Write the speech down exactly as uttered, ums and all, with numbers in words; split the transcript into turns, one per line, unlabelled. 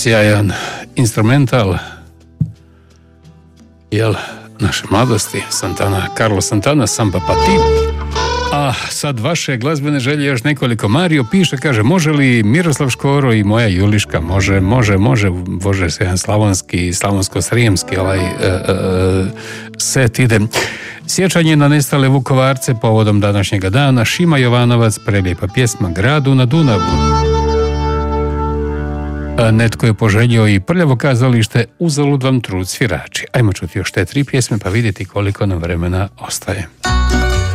sjajan instrumental, jel, naše mladosti, Santana, Carlos Santana, Samba Pa Ti. A sad vaše glazbene želje još nekoliko. Mario piše, kaže, može li Miroslav Škoro i moja Juliška? Može, može, može, može se jedan slavonski, slavonsko-srijemski ovaj uh, uh, set ide. Sjećanje na nestale Vukovarce povodom današnjega dana, Šima Jovanovac, prelijepa pjesma Gradu na Dunavu. A netko je poželio i Prljavo kazalište, Uzalud vam trud svirači. Ajmo čuti još te tri pjesme pa vidjeti koliko nam vremena ostaje.